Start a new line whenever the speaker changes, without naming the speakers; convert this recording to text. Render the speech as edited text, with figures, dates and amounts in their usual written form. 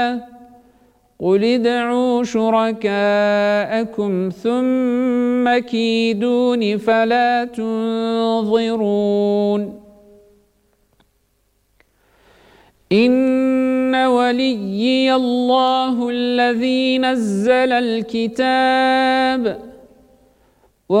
قل ادعوا شركاءكم ثم كيدون فلا تنظرون إن وليي الله الذي نزل الكتاب